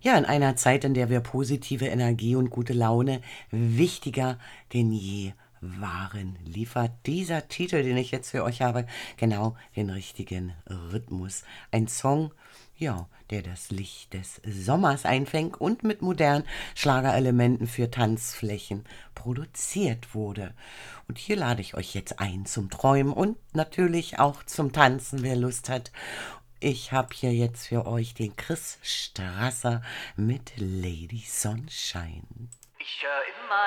Ja, in einer Zeit, in der wir positive Energie und gute Laune wichtiger denn je waren, liefert dieser Titel, den ich jetzt für euch habe, genau den richtigen Rhythmus. Ein Song, ja, der das Licht des Sommers einfängt und mit modernen Schlagerelementen für Tanzflächen produziert wurde. Und hier lade ich euch jetzt ein zum Träumen und natürlich auch zum Tanzen, wer Lust hat. Ich habe hier jetzt für euch den Chris Strasser mit Lady Sunshine. Ich höre immer